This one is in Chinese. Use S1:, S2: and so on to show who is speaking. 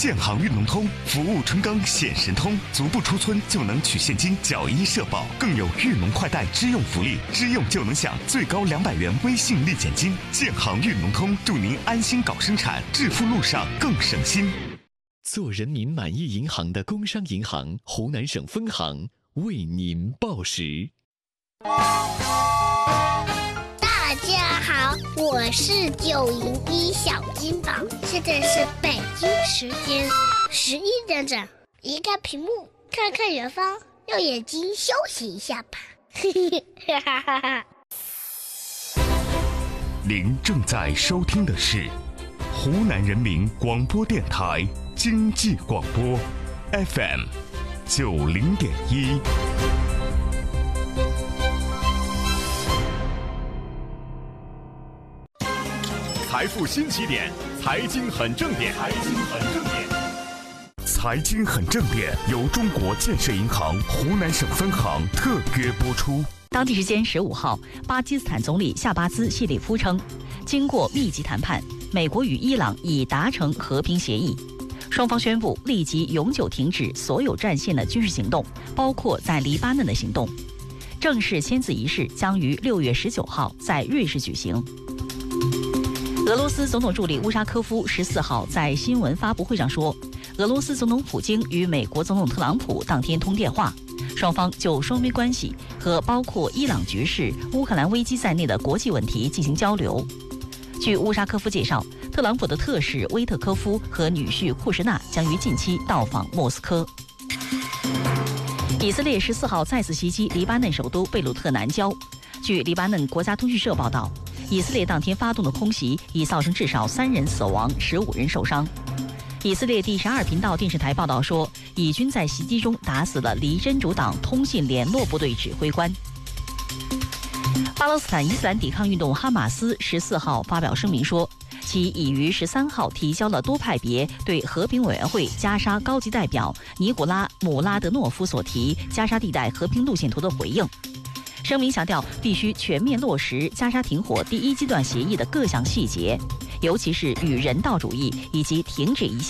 S1: 建行运龙通，服务春耕显神通，足不出村就能取现金，缴医社保，更有运龙快贷支用福利，支用就能享最高200元微信立减金。建行运龙通，祝您安心搞生产，致富路上更省心。
S2: 做人民满意银行的工商银行湖南省分行为您报时。
S3: 大家好，我是901小金宝，现在是北京时间11点整，移开屏幕，看看远方，用眼睛休息一下吧。哈哈哈！
S1: 您正在收听的是湖南人民广播电台经济广播 FM 90.1。
S4: 财富新起点，财经很正点，财经很正点。
S1: 财经很正点由中国建设银行湖南省分行特约播出。
S5: 当地时间15号，巴基斯坦总理夏巴兹谢里夫称，经过密集谈判，美国与伊朗已达成和平协议，双方宣布立即永久停止所有战线的军事行动，包括在黎巴嫩的行动。正式签字仪式将于6月19号在瑞士举行。俄罗斯总统助理乌沙科夫14号在新闻发布会上说，俄罗斯总统普京与美国总统特朗普当天通电话，双方就双边关系和包括伊朗局势、乌克兰危机在内的国际问题进行交流。据乌沙科夫介绍，特朗普的特使威特科夫和女婿库什纳将于近期到访莫斯科。以色列14号再次袭击黎巴嫩首都贝鲁特南郊。据黎巴嫩国家通讯社报道，以色列当天发动的空袭已造成至少3人死亡，15人受伤。以色列第12频道电视台报道说，以军在袭击中打死了离真主党通信联络部队指挥官。巴勒斯坦伊斯兰抵抗运动哈马斯14号发表声明说，其已于13号提交了多派别对和平委员会加沙高级代表尼古拉·姆拉德诺夫所提加沙地带和平路线图的回应。声明强调，必须全面落实加沙停火第1阶段协议的各项细节，尤其是与人道主义以及停止一切